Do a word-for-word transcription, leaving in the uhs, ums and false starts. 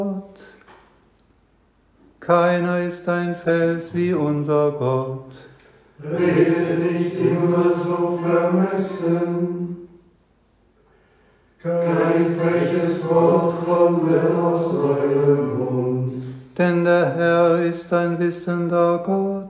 Keiner ist ein Fels wie unser Gott. Rede nicht immer so vermessen, kein freches Wort komme aus eurem Mund. Denn der Herr ist ein wissender Gott.